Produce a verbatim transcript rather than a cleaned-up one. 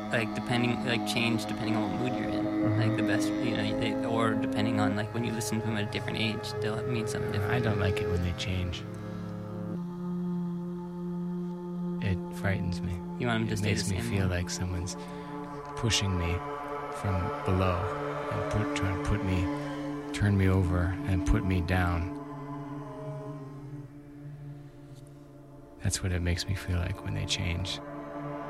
like depending, like change depending on what mood you're in. Mhm. Like the best, you know, they, or depending on like when you listen to them at a different age, they'll mean something different. I don't like it when they change. It frightens me. You want them to It stay the makes me same. feel like someone's pushing me from below and put, trying to put me, turn me over and put me down. That's what it makes me feel like when they change.